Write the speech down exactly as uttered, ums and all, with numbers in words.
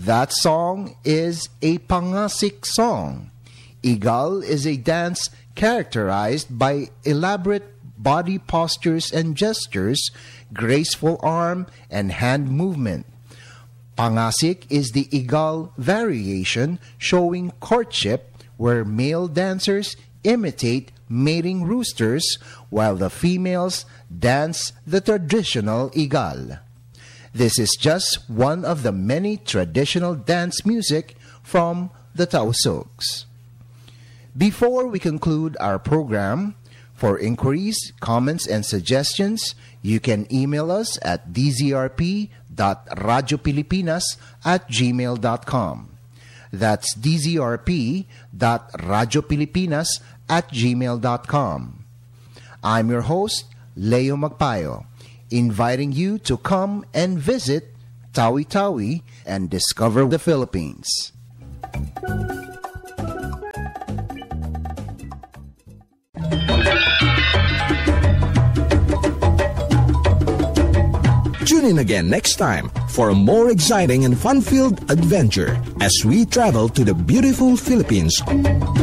That song is a pangasik song. Igal is a dance characterized by elaborate body postures and gestures, graceful arm and hand movement. Pangasik is the Igal variation showing courtship, where male dancers imitate mating roosters while the females dance the traditional Igal. This is just one of the many traditional dance music from the Tausugs. Before we conclude our program, for inquiries, comments, and suggestions, you can email us at d z r p dot radio pilipinas at gmail dot com. That's d z r p dot radio pilipinas at gmail dot com. I'm your host, Leo Magpayo, inviting you to come and visit Tawi-Tawi and discover the Philippines. Tune in again next time for a more exciting and fun-filled adventure as we travel to the beautiful Philippines.